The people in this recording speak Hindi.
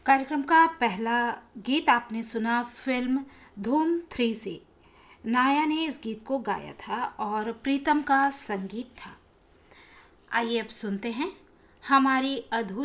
कार्यक्रम का पहला गीत आपने सुना फिल्म धूम 3 से। नाया ने इस गीत को गाया था और प्रीतम का संगीत था। आइए अब सुनते हैं हमारी अधूरी